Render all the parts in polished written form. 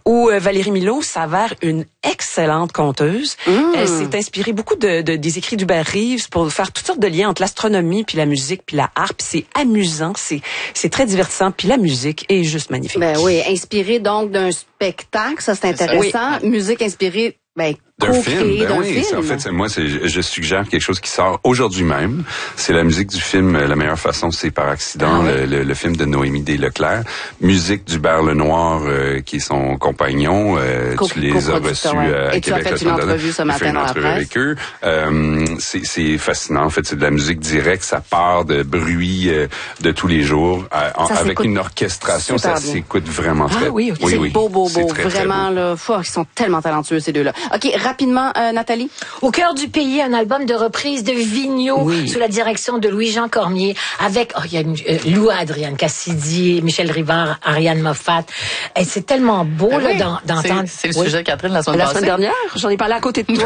où Valérie Milot s'avère une excellente conteuse. Elle s'est inspirée beaucoup des écrits d'Hubert Reeves pour faire toutes sortes de liens entre l'astronomie puis la musique puis la harpe. C'est amusant, c'est très divertissant puis la musique est juste magnifique. Ben oui, inspirée donc d'un spectacle, ça c'est intéressant. Oui. Musique inspirée d'un film. Ben oui, en fait, je suggère quelque chose qui sort aujourd'hui même. C'est la musique du film La meilleure façon, c'est par accident, le film de Noémie Desleclerc. Musique d'Hubert Lenoir, qui est son compagnon. Tu les as reçus à Québec. Tu as fait une entrevue ce matin dans la presse. Avec eux. C'est fascinant. En fait, c'est de la musique directe. Ça part de bruit de tous les jours. Avec une orchestration, ça s'écoute vraiment très bien. Oui, c'est beau. Vraiment, là, ils sont tellement talentueux, ces deux-là. OK, rapidement, Nathalie. Au cœur du pays, un album de reprise de Vigneault sous la direction de Louis-Jean Cormier avec il y a Lou, Adrienne Cassidy, Michel Rivard, Ariane Moffat. Et c'est tellement beau d'entendre. C'est le sujet, Catherine, la semaine dernière. J'en ai parlé à côté de toi.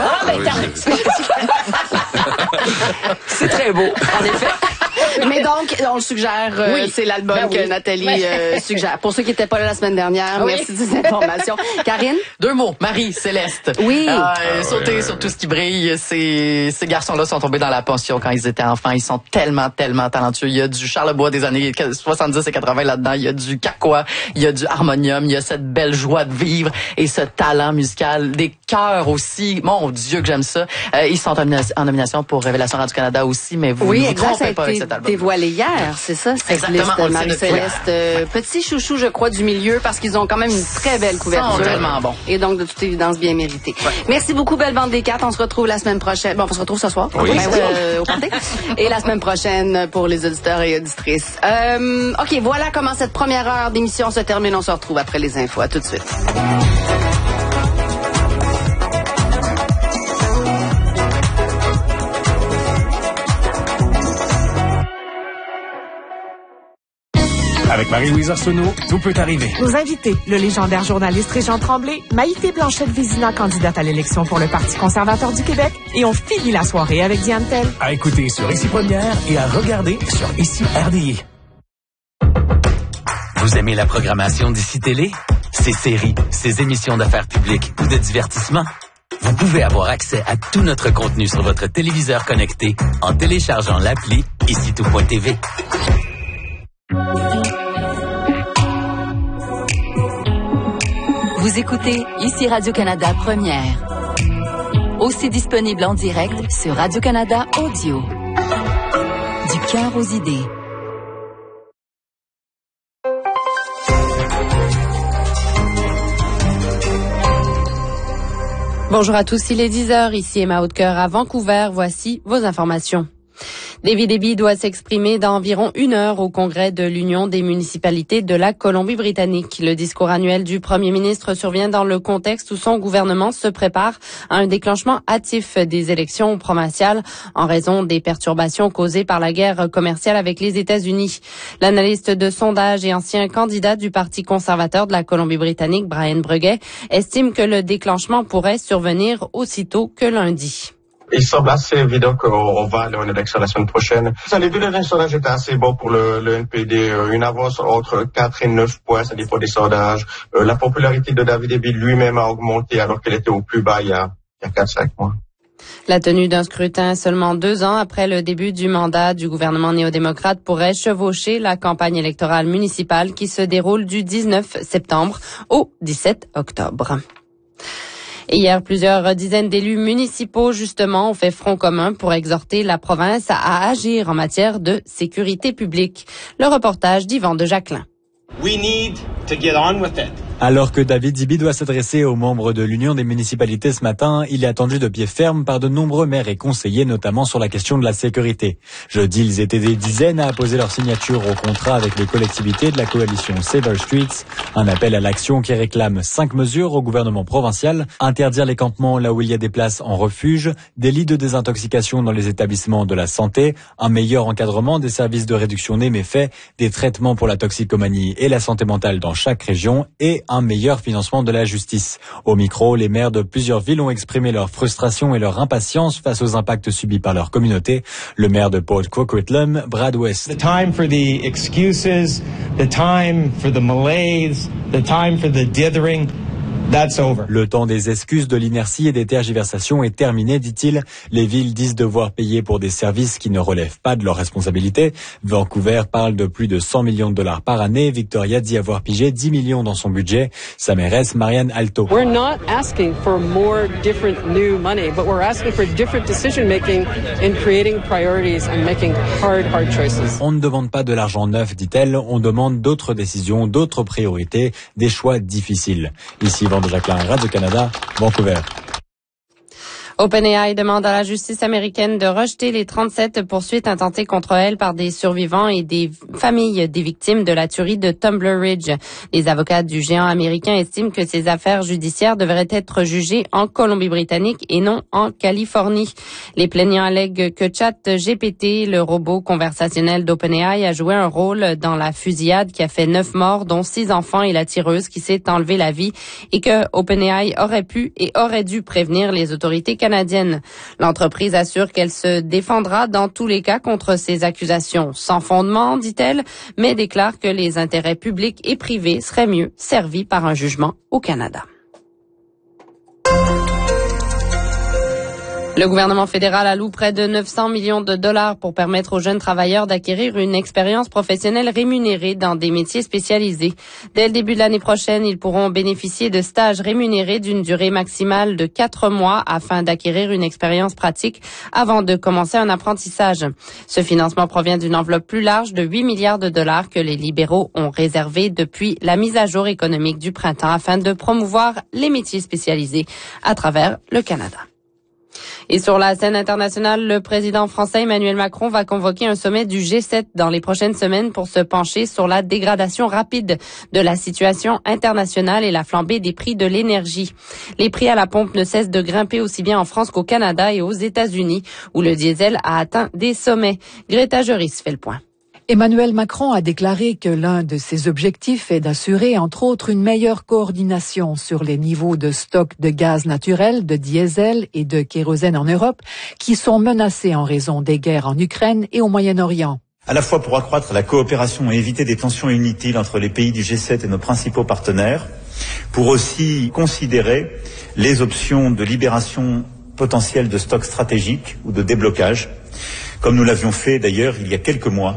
C'est très beau, en effet. Mais donc, on le suggère, c'est l'album que Nathalie suggère. Pour ceux qui n'étaient pas là la semaine dernière, merci de ces informations. Karine? 2 mots. Marie, Céleste. Oui. Sauter sur tout ce qui brille. Ces garçons-là sont tombés dans la pension quand ils étaient enfants. Ils sont tellement talentueux. Il y a du Charlebois des années 70 et 80 là-dedans. Il y a du Carquois. Il y a du harmonium. Il y a cette belle joie de vivre et ce talent musical. Des chœurs aussi. Mon Dieu que j'aime ça. Ils sont en nomination pour Révélation Radio-Canada aussi, mais vous ne vous trompez pas avec cet album. Dévoilé hier, c'est ça, cette Exactement, liste Marie-Céleste. Petit chouchou, je crois, du milieu, parce qu'ils ont quand même une très belle couverture. Tellement bon. Et donc, de toute évidence, bien mérité. Ouais. Merci beaucoup, Belle Bande des Quatre. On se retrouve la semaine prochaine. Bon, on se retrouve ce soir. Oui. Au party. Et la semaine prochaine pour les auditeurs et auditrices. OK, voilà comment cette première heure d'émission se termine. On se retrouve après les infos. À tout de suite. Avec Marie-Louise Arsenault, tout peut arriver. Nos invités, le légendaire journaliste Régent Tremblay, Maïté Blanchette-Vézina, candidate à l'élection pour le Parti conservateur du Québec, et on finit la soirée avec Diane Tell. À écouter sur Ici Première et à regarder sur Ici RDI. Vous aimez la programmation d'Ici Télé? Ses séries, ses émissions d'affaires publiques ou de divertissement? Vous pouvez avoir accès à tout notre contenu sur votre téléviseur connecté en téléchargeant l'appli IciTout.tv. Vous écoutez Ici Radio-Canada Première. Aussi disponible en direct sur Radio-Canada Audio. Du cœur aux idées. Bonjour à tous, il est 10h, ici Emma Hautecoeur à Vancouver. Voici vos informations. David Eby doit s'exprimer dans environ 1 heure au congrès de l'Union des municipalités de la Colombie-Britannique. Le discours annuel du premier ministre survient dans le contexte où son gouvernement se prépare à un déclenchement hâtif des élections provinciales en raison des perturbations causées par la guerre commerciale avec les États-Unis. L'analyste de sondage et ancien candidat du Parti conservateur de la Colombie-Britannique, Brian Breguet, estime que le déclenchement pourrait survenir aussitôt que lundi. Il semble assez évident qu'on va aller en élection la semaine prochaine. Les deux derniers sondages étaient assez bons pour le NPD. Une avance entre 4 et 9 points, ça dépend des sondages. La popularité de David Eby lui-même a augmenté alors qu'elle était au plus bas il y a 4-5 mois. La tenue d'un scrutin seulement 2 ans après le début du mandat du gouvernement néo-démocrate pourrait chevaucher la campagne électorale municipale qui se déroule du 19 septembre au 17 octobre. Et hier, plusieurs dizaines d'élus municipaux, justement, ont fait front commun pour exhorter la province à agir en matière de sécurité publique. Le reportage d'Yvan de Jacquelin. We need to get on with it. Alors que David Eby doit s'adresser aux membres de l'Union des municipalités ce matin, il est attendu de pied ferme par de nombreux maires et conseillers, notamment sur la question de la sécurité. Jeudi, ils étaient des dizaines à apposer leur signature au contrat avec les collectivités de la coalition Save Our Streets, un appel à l'action qui réclame 5 mesures au gouvernement provincial: interdire les campements là où il y a des places en refuge, des lits de désintoxication dans les établissements de la santé, un meilleur encadrement des services de réduction des méfaits, des traitements pour la toxicomanie et la santé mentale dans chaque région et un meilleur financement de la justice. Au micro, les maires de plusieurs villes ont exprimé leur frustration et leur impatience face aux impacts subis par leur communauté. Le maire de Port Coquitlam, Brad West. The time for the excuses, the time for the malaise, the time for the dithering. That's over. Le temps des excuses, de l'inertie et des tergiversations est terminé, dit-il. Les villes disent devoir payer pour des services qui ne relèvent pas de leur responsabilité. Vancouver parle de plus de 100 millions de dollars par année. Victoria dit avoir pigé 10 millions dans son budget. Sa mairesse, Marianne Alto. We're not asking for more different new money, but we're asking for different decision making in creating priorities and making hard choices. On ne demande pas de l'argent neuf, dit-elle. On demande d'autres décisions, d'autres priorités, des choix difficiles. Ici, Vande Jacquelin, Radio-Canada, Vancouver. OpenAI demande à la justice américaine de rejeter les 37 poursuites intentées contre elle par des survivants et des familles des victimes de la tuerie de Tumbler Ridge. Les avocats du géant américain estiment que ces affaires judiciaires devraient être jugées en Colombie-Britannique et non en Californie. Les plaignants allèguent que ChatGPT, le robot conversationnel d'OpenAI, a joué un rôle dans la fusillade qui a fait 9 morts, dont 6 enfants et la tireuse qui s'est enlevé la vie, et que OpenAI aurait pu et aurait dû prévenir les autorités canadienne. L'entreprise assure qu'elle se défendra dans tous les cas contre ces accusations sans fondement, dit-elle, mais déclare que les intérêts publics et privés seraient mieux servis par un jugement au Canada. Le gouvernement fédéral alloue près de 900 millions de dollars pour permettre aux jeunes travailleurs d'acquérir une expérience professionnelle rémunérée dans des métiers spécialisés. Dès le début de l'année prochaine, ils pourront bénéficier de stages rémunérés d'une durée maximale de 4 mois afin d'acquérir une expérience pratique avant de commencer un apprentissage. Ce financement provient d'une enveloppe plus large de 8 milliards de dollars que les libéraux ont réservé depuis la mise à jour économique du printemps afin de promouvoir les métiers spécialisés à travers le Canada. Et sur la scène internationale, le président français Emmanuel Macron va convoquer un sommet du G7 dans les prochaines semaines pour se pencher sur la dégradation rapide de la situation internationale et la flambée des prix de l'énergie. Les prix à la pompe ne cessent de grimper aussi bien en France qu'au Canada et aux États-Unis, où le diesel a atteint des sommets. Greta Juris fait le point. Emmanuel Macron a déclaré que l'un de ses objectifs est d'assurer, entre autres, une meilleure coordination sur les niveaux de stock de gaz naturel, de diesel et de kérosène en Europe, qui sont menacés en raison des guerres en Ukraine et au Moyen-Orient. À la fois pour accroître la coopération et éviter des tensions inutiles entre les pays du G7 et nos principaux partenaires, pour aussi considérer les options de libération potentielle de stocks stratégiques ou de déblocage, comme nous l'avions fait d'ailleurs il y a quelques mois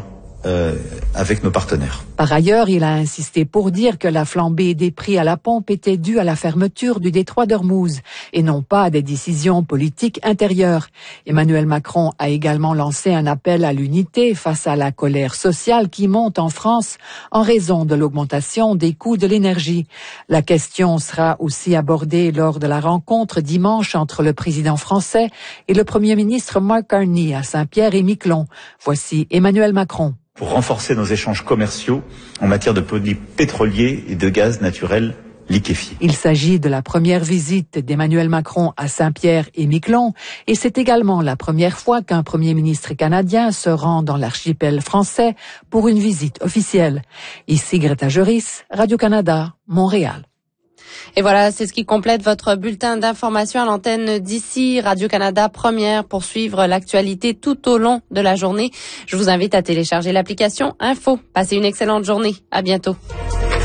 avec nos partenaires. Par ailleurs, il a insisté pour dire que la flambée des prix à la pompe était due à la fermeture du détroit d'Ormuz et non pas à des décisions politiques intérieures. Emmanuel Macron a également lancé un appel à l'unité face à la colère sociale qui monte en France en raison de l'augmentation des coûts de l'énergie. La question sera aussi abordée lors de la rencontre dimanche entre le président français et le premier ministre Mark Carney à Saint-Pierre-et-Miquelon. Voici Emmanuel Macron. Pour renforcer nos échanges commerciaux en matière de produits pétroliers et de gaz naturel liquéfié. Il s'agit de la première visite d'Emmanuel Macron à Saint-Pierre-et-Miquelon et c'est également la première fois qu'un premier ministre canadien se rend dans l'archipel français pour une visite officielle. Ici Greta Juris, Radio-Canada, Montréal. Et voilà, c'est ce qui complète votre bulletin d'information à l'antenne d'ici Radio-Canada Première pour suivre l'actualité tout au long de la journée. Je vous invite à télécharger l'application Info. Passez une excellente journée. À bientôt.